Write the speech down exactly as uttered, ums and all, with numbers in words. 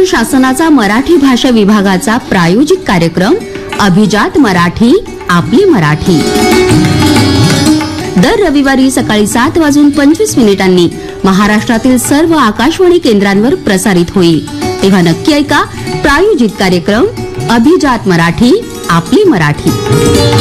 महाराष्ट्र शासनाचा मराठी भाषा विभागाचा प्रायोजित कार्यक्रम अभिजात मराठी आपली मराठी दर रविवारी सकाळी सात वाजून पंचवीस मिनिटांनी महाराष्ट्रातील सर्व आकाशवाणी केंद्रांवर प्रसारित होईल। तेव्हा नक्की ऐका प्रायोजित कार्यक्रम अभिजात मराठी आपली मराठी।